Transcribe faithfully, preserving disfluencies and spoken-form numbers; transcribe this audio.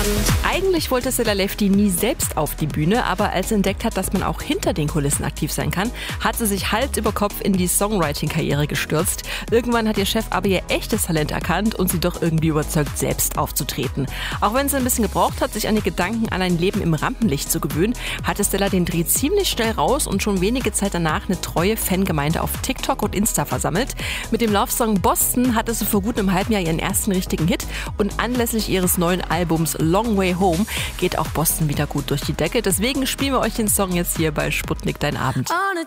Eigentlich wollte Stella Lefty nie selbst auf die Bühne, aber als sie entdeckt hat, dass man auch hinter den Kulissen aktiv sein kann, hat sie sich Hals über Kopf in die Songwriting-Karriere gestürzt. Irgendwann hat ihr Chef aber ihr echtes Talent erkannt und sie doch irgendwie überzeugt, selbst aufzutreten. Auch wenn sie ein bisschen gebraucht hat, sich an die Gedanken an ein Leben im Rampenlicht zu gewöhnen, hatte Stella den Dreh ziemlich schnell raus und schon wenige Zeit danach eine treue Fangemeinde auf TikTok und Insta versammelt. Mit dem Love-Song Boston hatte sie vor gut einem halben Jahr ihren ersten richtigen Hit und anlässlich ihres neuen Albums Long Way Home geht auch Boston wieder gut durch die Decke. Deswegen spielen wir euch den Song jetzt hier bei Sputnik Dein Abend.